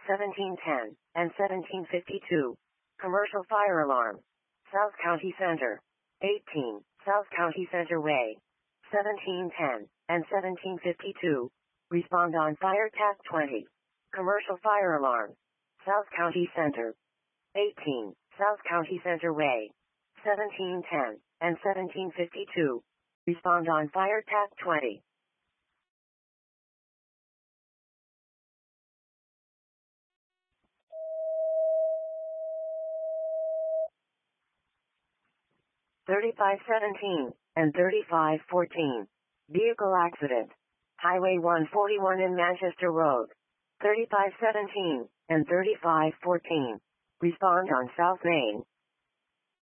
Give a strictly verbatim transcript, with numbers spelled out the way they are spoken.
seventeen ten, and seventeen fifty-two. Commercial fire alarm. South County Center. eighteen, South County Center Way. seventeen ten, and seventeen fifty-two. Respond on fire task twenty. Commercial fire alarm. South County Center. eighteen, South County Center Way. seventeen ten, and seventeen fifty-two. Respond on fire task twenty. thirty-five seventeen, and thirty-five fourteen. Vehicle accident. Highway one forty-one in Manchester Road. thirty-five seventeen, and thirty-five fourteen. Respond on South Main.